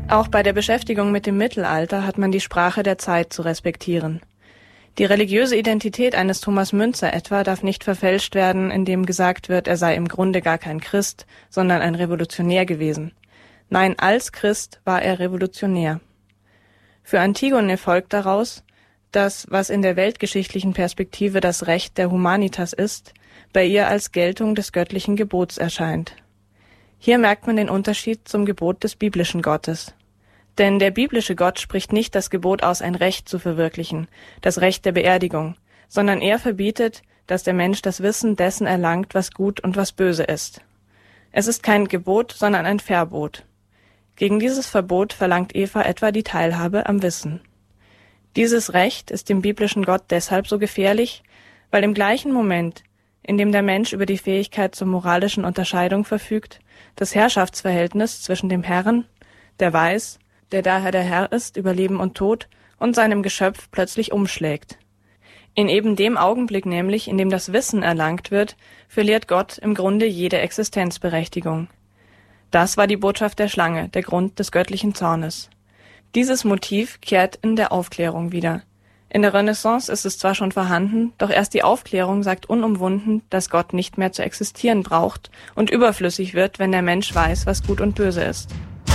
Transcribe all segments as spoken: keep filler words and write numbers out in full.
Auch bei der Beschäftigung mit dem Mittelalter hat man die Sprache der Zeit zu respektieren. Die religiöse Identität eines Thomas Müntzer etwa darf nicht verfälscht werden, indem gesagt wird, er sei im Grunde gar kein Christ, sondern ein Revolutionär gewesen. Nein, als Christ war er Revolutionär. Für Antigone folgt daraus, dass, was in der weltgeschichtlichen Perspektive das Recht der Humanitas ist, bei ihr als Geltung des göttlichen Gebots erscheint. Hier merkt man den Unterschied zum Gebot des biblischen Gottes. Denn der biblische Gott spricht nicht das Gebot aus, ein Recht zu verwirklichen, das Recht der Beerdigung, sondern er verbietet, dass der Mensch das Wissen dessen erlangt, was gut und was böse ist. Es ist kein Gebot, sondern ein Verbot. Gegen dieses Verbot verlangt Eva etwa die Teilhabe am Wissen. Dieses Recht ist dem biblischen Gott deshalb so gefährlich, weil im gleichen Moment, in dem der Mensch über die Fähigkeit zur moralischen Unterscheidung verfügt, das Herrschaftsverhältnis zwischen dem Herrn, der weiß, der daher der Herr ist über Leben und Tod, und seinem Geschöpf plötzlich umschlägt. In eben dem Augenblick nämlich, in dem das Wissen erlangt wird, verliert Gott im Grunde jede Existenzberechtigung. Das war die Botschaft der Schlange, der Grund des göttlichen Zornes. Dieses Motiv kehrt in der Aufklärung wieder. In der Renaissance ist es zwar schon vorhanden, doch erst die Aufklärung sagt unumwunden, dass Gott nicht mehr zu existieren braucht und überflüssig wird, wenn der Mensch weiß, was gut und böse ist.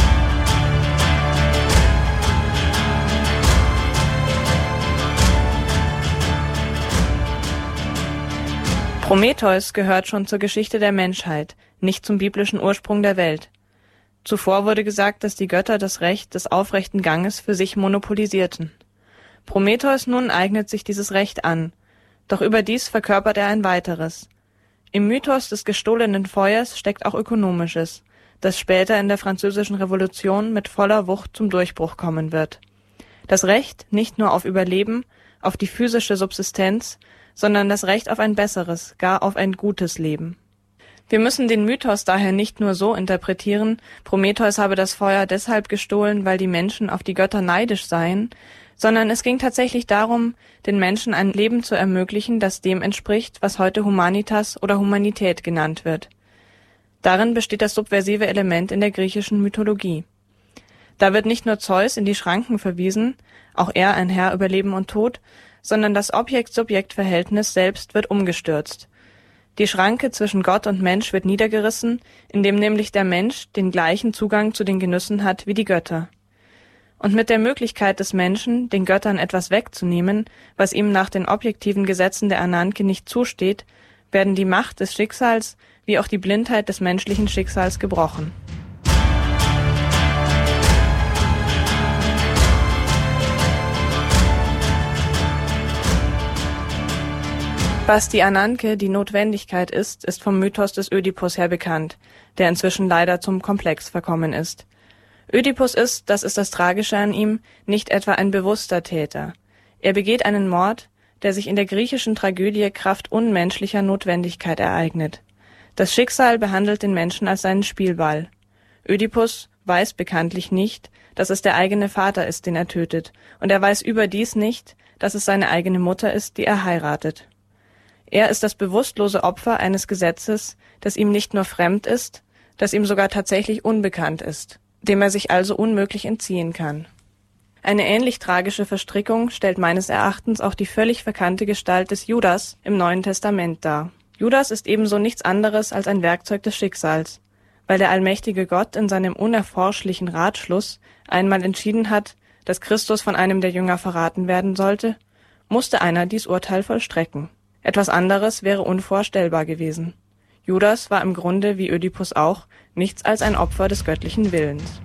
Prometheus gehört schon zur Geschichte der Menschheit, nicht zum biblischen Ursprung der Welt. Zuvor wurde gesagt, dass die Götter das Recht des aufrechten Ganges für sich monopolisierten. Prometheus nun eignet sich dieses Recht an, doch überdies verkörpert er ein weiteres. Im Mythos des gestohlenen Feuers steckt auch Ökonomisches, das später in der Französischen Revolution mit voller Wucht zum Durchbruch kommen wird. Das Recht nicht nur auf Überleben, auf die physische Subsistenz, sondern das Recht auf ein besseres, gar auf ein gutes Leben. Wir müssen den Mythos daher nicht nur so interpretieren, Prometheus habe das Feuer deshalb gestohlen, weil die Menschen auf die Götter neidisch seien, sondern es ging tatsächlich darum, den Menschen ein Leben zu ermöglichen, das dem entspricht, was heute Humanitas oder Humanität genannt wird. Darin besteht das subversive Element in der griechischen Mythologie. Da wird nicht nur Zeus in die Schranken verwiesen, auch er ein Herr über Leben und Tod, sondern das Objekt-Subjekt-Verhältnis selbst wird umgestürzt. Die Schranke zwischen Gott und Mensch wird niedergerissen, indem nämlich der Mensch den gleichen Zugang zu den Genüssen hat wie die Götter. Und mit der Möglichkeit des Menschen, den Göttern etwas wegzunehmen, was ihm nach den objektiven Gesetzen der Ananke nicht zusteht, werden die Macht des Schicksals wie auch die Blindheit des menschlichen Schicksals gebrochen. Was die Ananke, die Notwendigkeit ist, ist vom Mythos des Ödipus her bekannt, der inzwischen leider zum Komplex verkommen ist. Ödipus ist, das ist das Tragische an ihm, nicht etwa ein bewusster Täter. Er begeht einen Mord, der sich in der griechischen Tragödie Kraft unmenschlicher Notwendigkeit ereignet. Das Schicksal behandelt den Menschen als seinen Spielball. Ödipus weiß bekanntlich nicht, dass es der eigene Vater ist, den er tötet, und er weiß überdies nicht, dass es seine eigene Mutter ist, die er heiratet. Er ist das bewusstlose Opfer eines Gesetzes, das ihm nicht nur fremd ist, das ihm sogar tatsächlich unbekannt ist, dem er sich also unmöglich entziehen kann. Eine ähnlich tragische Verstrickung stellt meines Erachtens auch die völlig verkannte Gestalt des Judas im Neuen Testament dar. Judas ist ebenso nichts anderes als ein Werkzeug des Schicksals, weil der allmächtige Gott in seinem unerforschlichen Ratschluss einmal entschieden hat, dass Christus von einem der Jünger verraten werden sollte, musste einer dies Urteil vollstrecken. Etwas anderes wäre unvorstellbar gewesen. Judas war im Grunde, wie Ödipus auch, nichts als ein Opfer des göttlichen Willens.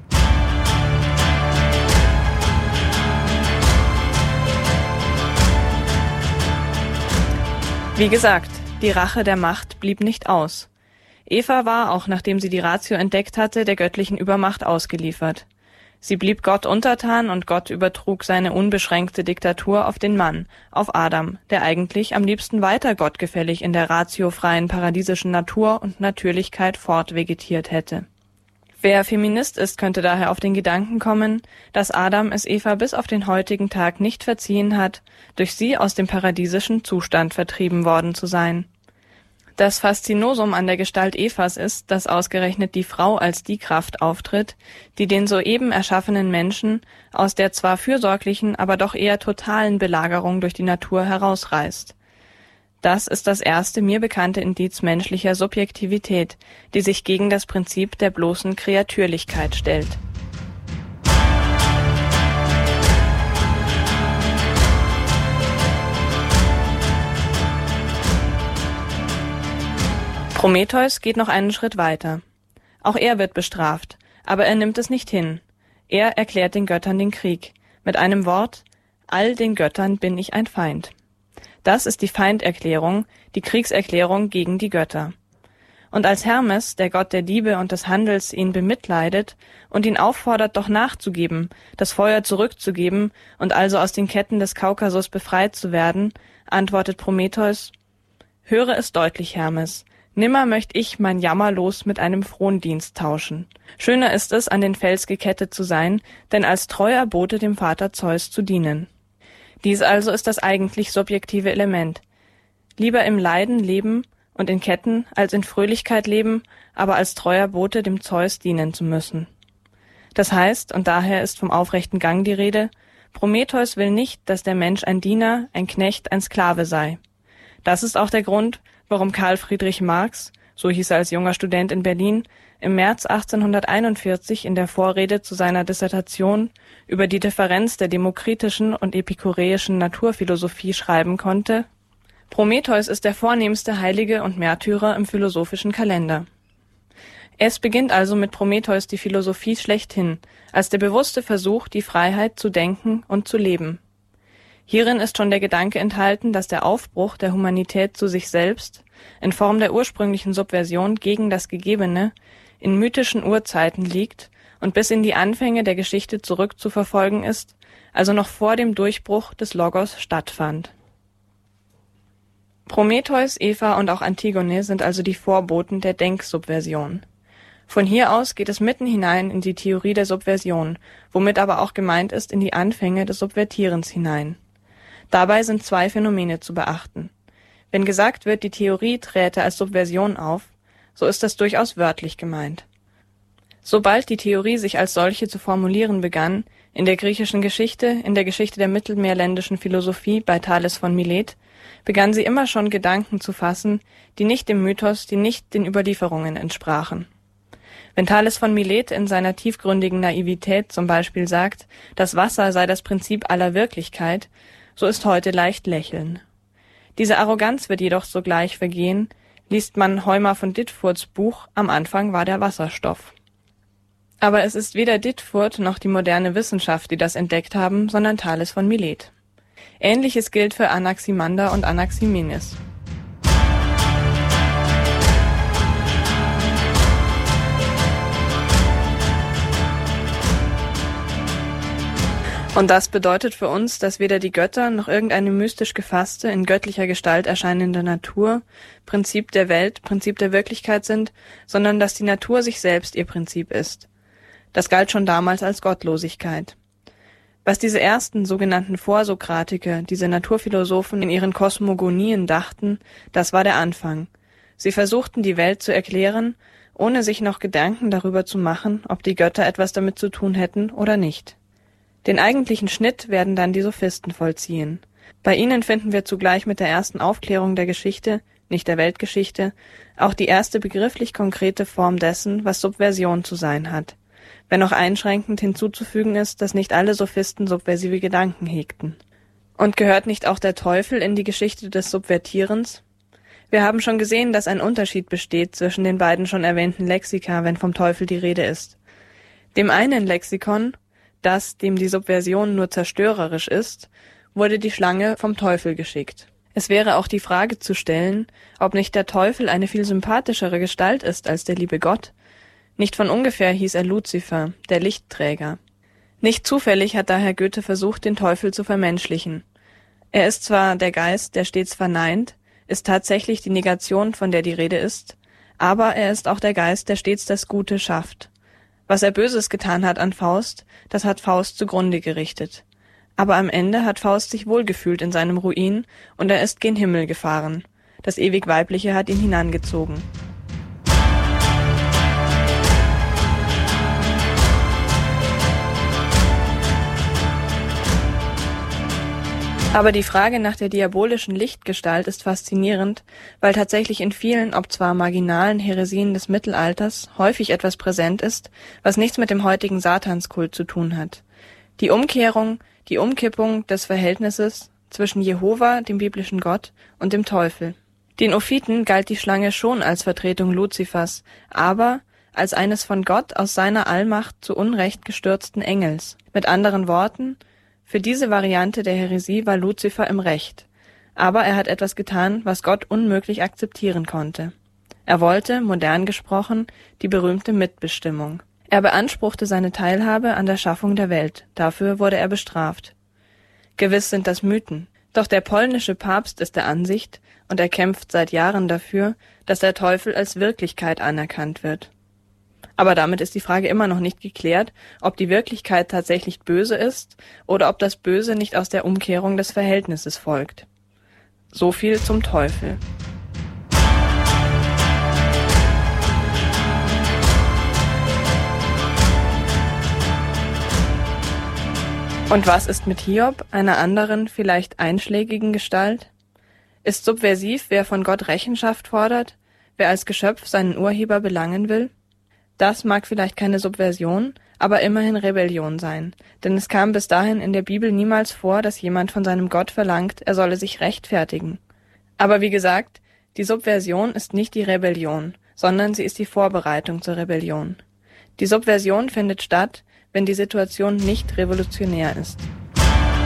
Wie gesagt, die Rache der Macht blieb nicht aus. Eva war, auch nachdem sie die Ratio entdeckt hatte, der göttlichen Übermacht ausgeliefert. Sie blieb Gott untertan und Gott übertrug seine unbeschränkte Diktatur auf den Mann, auf Adam, der eigentlich am liebsten weiter gottgefällig in der ratiofreien paradiesischen Natur und Natürlichkeit fortvegetiert hätte. Wer Feminist ist, könnte daher auf den Gedanken kommen, dass Adam es Eva bis auf den heutigen Tag nicht verziehen hat, durch sie aus dem paradiesischen Zustand vertrieben worden zu sein. Das Faszinosum an der Gestalt Evas ist, dass ausgerechnet die Frau als die Kraft auftritt, die den soeben erschaffenen Menschen aus der zwar fürsorglichen, aber doch eher totalen Belagerung durch die Natur herausreißt. Das ist das erste mir bekannte Indiz menschlicher Subjektivität, die sich gegen das Prinzip der bloßen Kreatürlichkeit stellt. Prometheus geht noch einen Schritt weiter. Auch er wird bestraft, aber er nimmt es nicht hin. Er erklärt den Göttern den Krieg. Mit einem Wort: All den Göttern bin ich ein Feind. Das ist die Feinderklärung, die Kriegserklärung gegen die Götter. Und als Hermes, der Gott der Liebe und des Handels, ihn bemitleidet und ihn auffordert, doch nachzugeben, das Feuer zurückzugeben und also aus den Ketten des Kaukasus befreit zu werden, antwortet Prometheus: Höre es deutlich, Hermes. Nimmer möcht ich mein Jammerlos mit einem Frondienst tauschen. Schöner ist es, an den Fels gekettet zu sein, denn als treuer Bote dem Vater Zeus zu dienen. Dies also ist das eigentlich subjektive Element. Lieber im Leiden leben und in Ketten, als in Fröhlichkeit leben, aber als treuer Bote dem Zeus dienen zu müssen. Das heißt, und daher ist vom aufrechten Gang die Rede, Prometheus will nicht, dass der Mensch ein Diener, ein Knecht, ein Sklave sei. Das ist auch der Grund, warum Karl Friedrich Marx, so hieß er als junger Student in Berlin, im März achtzehnhunderteinundvierzig in der Vorrede zu seiner Dissertation über die Differenz der demokritischen und epikureischen Naturphilosophie schreiben konnte: Prometheus ist der vornehmste Heilige und Märtyrer im philosophischen Kalender. Es beginnt also mit Prometheus die Philosophie schlechthin, als der bewusste Versuch, die Freiheit zu denken und zu leben. Hierin ist schon der Gedanke enthalten, dass der Aufbruch der Humanität zu sich selbst, in Form der ursprünglichen Subversion gegen das Gegebene, in mythischen Urzeiten liegt und bis in die Anfänge der Geschichte zurückzuverfolgen ist, also noch vor dem Durchbruch des Logos stattfand. Prometheus, Eva und auch Antigone sind also die Vorboten der Denksubversion. Von hier aus geht es mitten hinein in die Theorie der Subversion, womit aber auch gemeint ist in die Anfänge des Subvertierens hinein. Dabei sind zwei Phänomene zu beachten. Wenn gesagt wird, die Theorie träte als Subversion auf, so ist das durchaus wörtlich gemeint. Sobald die Theorie sich als solche zu formulieren begann, in der griechischen Geschichte, in der Geschichte der mittelmeerländischen Philosophie bei Thales von Milet, begann sie immer schon Gedanken zu fassen, die nicht dem Mythos, die nicht den Überlieferungen entsprachen. Wenn Thales von Milet in seiner tiefgründigen Naivität zum Beispiel sagt, das Wasser sei das Prinzip aller Wirklichkeit, so ist heute leicht Lächeln. Diese Arroganz wird jedoch sogleich vergehen, liest man Heuma von Dittfurts Buch, am Anfang war der Wasserstoff. Aber es ist weder Dittfurt noch die moderne Wissenschaft, die das entdeckt haben, sondern Thales von Milet. Ähnliches gilt für Anaximander und Anaximenes. Und das bedeutet für uns, dass weder die Götter noch irgendeine mystisch gefasste, in göttlicher Gestalt erscheinende Natur Prinzip der Welt, Prinzip der Wirklichkeit sind, sondern dass die Natur sich selbst ihr Prinzip ist. Das galt schon damals als Gottlosigkeit. Was diese ersten sogenannten Vorsokratiker, diese Naturphilosophen in ihren Kosmogonien dachten, das war der Anfang. Sie versuchten die Welt zu erklären, ohne sich noch Gedanken darüber zu machen, ob die Götter etwas damit zu tun hätten oder nicht. Den eigentlichen Schnitt werden dann die Sophisten vollziehen. Bei ihnen finden wir zugleich mit der ersten Aufklärung der Geschichte, nicht der Weltgeschichte, auch die erste begrifflich konkrete Form dessen, was Subversion zu sein hat, wenn auch einschränkend hinzuzufügen ist, dass nicht alle Sophisten subversive Gedanken hegten. Und gehört nicht auch der Teufel in die Geschichte des Subvertierens? Wir haben schon gesehen, dass ein Unterschied besteht zwischen den beiden schon erwähnten Lexika, wenn vom Teufel die Rede ist. Dem einen Lexikon, das, dem die Subversion nur zerstörerisch ist, wurde die Schlange vom Teufel geschickt. Es wäre auch die Frage zu stellen, ob nicht der Teufel eine viel sympathischere Gestalt ist als der liebe Gott. Nicht von ungefähr hieß er Luzifer, der Lichtträger. Nicht zufällig hat daher Goethe versucht, den Teufel zu vermenschlichen. Er ist zwar der Geist, der stets verneint, ist tatsächlich die Negation, von der die Rede ist, aber er ist auch der Geist, der stets das Gute schafft. Was er Böses getan hat an Faust, das hat Faust zugrunde gerichtet. Aber am Ende hat Faust sich wohlgefühlt in seinem Ruin und er ist gen Himmel gefahren. Das ewig Weibliche hat ihn hinangezogen. Aber die Frage nach der diabolischen Lichtgestalt ist faszinierend, weil tatsächlich in vielen, ob zwar marginalen Häresien des Mittelalters häufig etwas präsent ist, was nichts mit dem heutigen Satanskult zu tun hat. Die Umkehrung, die Umkippung des Verhältnisses zwischen Jehova, dem biblischen Gott, und dem Teufel. Den Ophiten galt die Schlange schon als Vertretung Luzifers, aber als eines von Gott aus seiner Allmacht zu Unrecht gestürzten Engels. Mit anderen Worten, für diese Variante der Häresie war Luzifer im Recht, aber er hat etwas getan, was Gott unmöglich akzeptieren konnte. Er wollte, modern gesprochen, die berühmte Mitbestimmung. Er beanspruchte seine Teilhabe an der Schaffung der Welt, dafür wurde er bestraft. Gewiss sind das Mythen, doch der polnische Papst ist der Ansicht, und er kämpft seit Jahren dafür, dass der Teufel als Wirklichkeit anerkannt wird. Aber damit ist die Frage immer noch nicht geklärt, ob die Wirklichkeit tatsächlich böse ist oder ob das Böse nicht aus der Umkehrung des Verhältnisses folgt. So viel zum Teufel. Und was ist mit Hiob, einer anderen, vielleicht einschlägigen Gestalt? Ist subversiv, wer von Gott Rechenschaft fordert, wer als Geschöpf seinen Urheber belangen will? Das mag vielleicht keine Subversion, aber immerhin Rebellion sein, denn es kam bis dahin in der Bibel niemals vor, dass jemand von seinem Gott verlangt, er solle sich rechtfertigen. Aber wie gesagt, die Subversion ist nicht die Rebellion, sondern sie ist die Vorbereitung zur Rebellion. Die Subversion findet statt, wenn die Situation nicht revolutionär ist.